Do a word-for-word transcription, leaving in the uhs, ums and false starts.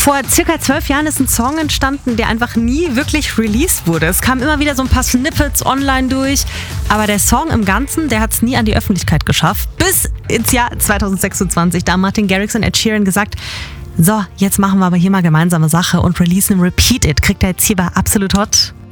Vor circa zwölf Jahren ist ein Song entstanden, der einfach nie wirklich released wurde. Es kamen immer wieder so ein paar Snippets online durch, aber der Song im Ganzen, der hat es nie an die Öffentlichkeit geschafft. Bis ins Jahr zwanzig sechsundzwanzig, da haben Martin Garrix und Ed Sheeran gesagt, so, jetzt machen wir aber hier mal gemeinsame Sache und releasen Repeat It. Kriegt er jetzt hier bei Absolut Hot.